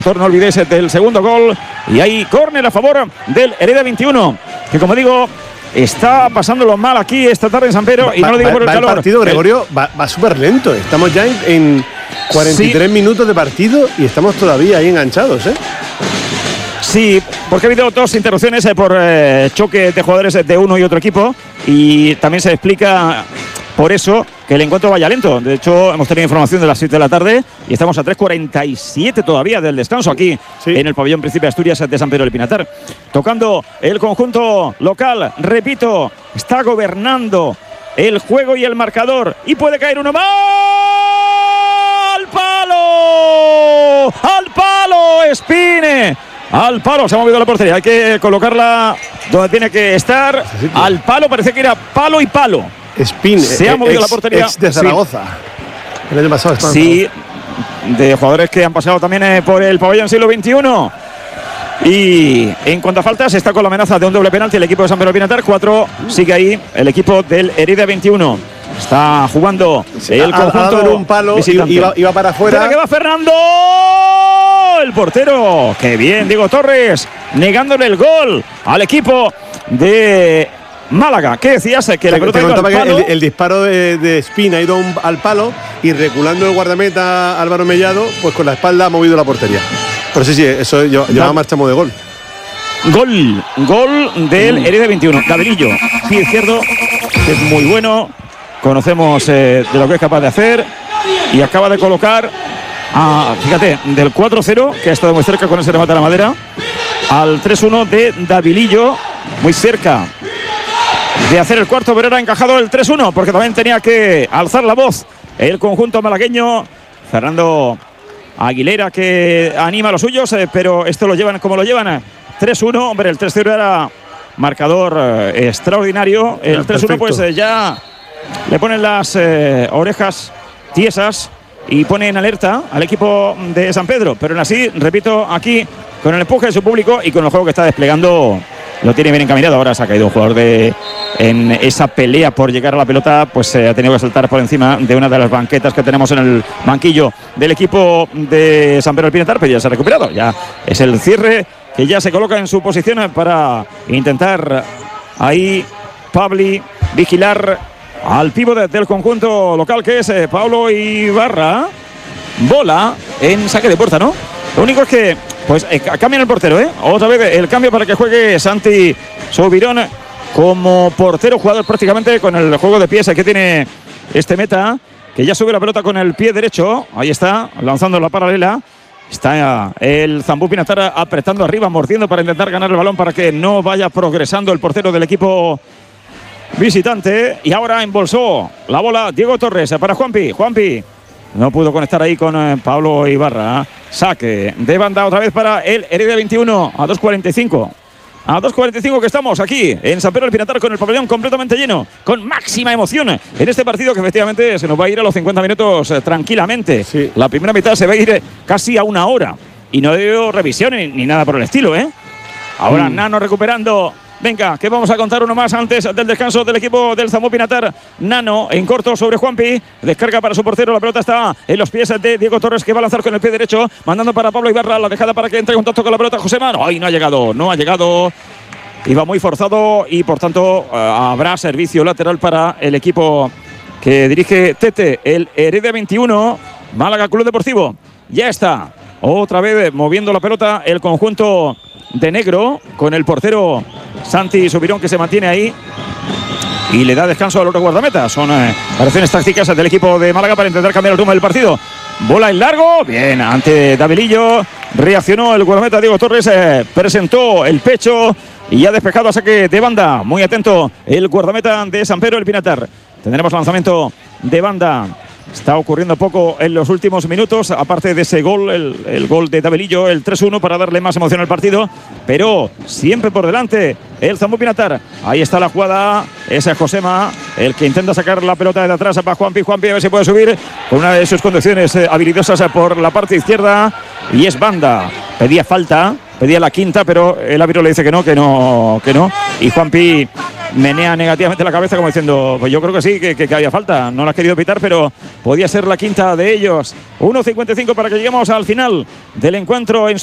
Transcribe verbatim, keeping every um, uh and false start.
No olvidéis del segundo gol. Y hay córner a favor del Hereda veintiuno, que como digo, está pasándolo mal aquí esta tarde en San Pedro. Va, y no lo digo va, por el va calor. El partido, Gregorio, va, va súper lento. Estamos ya en, en cuarenta y tres sí. minutos de partido y estamos todavía ahí enganchados, ¿eh? Sí, porque ha habido dos interrupciones eh, por eh, choque de jugadores de uno y otro equipo. Y también se explica por eso que el encuentro vaya lento. De hecho, hemos tenido información de las siete de la tarde y estamos a tres cuarenta y siete todavía del descanso aquí sí. en el pabellón Príncipe de Asturias de San Pedro del Pinatar. Tocando el conjunto local, repito, está gobernando el juego y el marcador. Y puede caer uno más. ¡Al palo! ¡Al palo! ¡Espine! Al palo, se ha movido la portería. Hay que colocarla donde tiene que estar. Sí, sí, sí. Al palo, parece que era palo y palo. Spin, se ha movido ex, la portería. Ex de Zaragoza. Sí. El año pasado está sí, de jugadores que han pasado también eh, por el pabellón siglo veintiuno. Y en cuanto a faltas, está con la amenaza de un doble penalti el equipo de San Pedro Pinatar. Cuatro, sigue ahí el equipo del Hereda veintiuno. Está jugando sí, el conjunto. Ha dado en un palo y iba, iba para afuera. Que va Fernando. El portero. Qué bien, Diego Torres. Negándole el gol al equipo de Málaga. ¿Qué decías? Que la pelota iba al palo. El, el disparo de, de Espina ha ido un, al palo y reculando el guardameta Álvaro Mellado, pues con la espalda ha movido la portería. Pero sí, sí, eso llevaba marchamo de gol. Gol, gol del mm. Hereda veintiuno. Gabrielillo, pie izquierdo, que es muy bueno. Conocemos eh, de lo que es capaz de hacer. Y acaba de colocar, a, fíjate, del cuatro cero, que ha estado muy cerca con ese remate a la madera, al tres uno de Davilillo, muy cerca de hacer el cuarto, pero era encajado el tres uno, porque también tenía que alzar la voz el conjunto malagueño. Fernando Aguilera, que anima a los suyos, eh, pero esto lo llevan como lo llevan. tres uno, hombre, el tres cero era marcador eh, extraordinario. El tres uno pues eh, ya le ponen las eh, orejas tiesas y pone en alerta al equipo de San Pedro. Pero aún así, repito, aquí con el empuje de su público y con el juego que está desplegando, lo tiene bien encaminado. Ahora se ha caído un jugador de, en esa pelea por llegar a la pelota, pues eh, ha tenido que saltar por encima de una de las banquetas que tenemos en el banquillo del equipo de San Pedro del Pinatar, pero ya se ha recuperado. Ya es el cierre que ya se coloca en su posición para intentar ahí Pabli vigilar al pívot del conjunto local, que es eh, Pablo Ibarra. Bola en saque de puerta, ¿no? Lo único es que pues eh, cambian el portero, ¿eh? Otra vez el cambio para que juegue Santi Subirón como portero, jugador prácticamente con el juego de pies que tiene este meta, que ya sube la pelota con el pie derecho. Ahí está, lanzando la paralela. Está el Zambú Pinatar apretando arriba, mordiendo para intentar ganar el balón para que no vaya progresando el portero del equipo visitante. Y ahora embolsó la bola Diego Torres para Juanpi. Juanpi no pudo conectar ahí con eh, Pablo Ibarra. Saque de banda otra vez para el Hereda veintiuno a dos cuarenta y cinco. A dos cuarenta y cinco que estamos aquí en San Pedro del Pinatar con el pabellón completamente lleno, con máxima emoción en este partido que efectivamente se nos va a ir a los cincuenta minutos eh, tranquilamente. Sí. La primera mitad se va a ir eh, casi a una hora y no veo revisiones ni nada por el estilo, ¿eh? Ahora mm. Nano recuperando. Venga, que vamos a contar uno más antes del descanso del equipo del Zambú Pinatar. Nano en corto sobre Juanpi. Descarga para su portero. La pelota está en los pies de Diego Torres, que va a lanzar con el pie derecho. Mandando para Pablo Ibarra. La dejada para que entre en contacto con la pelota Josema. No, ahí no ha llegado. No ha llegado. Iba muy forzado y por tanto uh, habrá servicio lateral para el equipo que dirige Tete. El Hereda veintiuno. Málaga Club Deportivo. Ya está. Otra vez moviendo la pelota el conjunto de negro con el portero Santi Subirón, que se mantiene ahí y le da descanso al otro guardameta. Son eh, variaciones tácticas del equipo de Málaga para intentar cambiar el rumbo del partido. Bola en largo, bien, ante Davilillo. Reaccionó el guardameta Diego Torres, eh, presentó el pecho y ha despejado a saque de banda. Muy atento el guardameta de San Pedro del Pinatar. Tendremos lanzamiento de banda. Está ocurriendo poco en los últimos minutos, aparte de ese gol, el, el gol de Davilillo, el tres uno, para darle más emoción al partido, pero siempre por delante el Zambú Pinatar. Ahí está la jugada, ese es Josema, el que intenta sacar la pelota de atrás para Juanpi. Juanpi a ver si puede subir con una de sus conducciones eh, habilidosas por la parte izquierda, y es banda. Pedía falta, pedía la quinta, pero el árbitro le dice que no, que no, que no, y Juanpi menea negativamente la cabeza como diciendo, pues yo creo que sí, que, que, que había falta. No la has querido pitar, pero podía ser la quinta de ellos. uno cincuenta y cinco para que lleguemos al final del encuentro en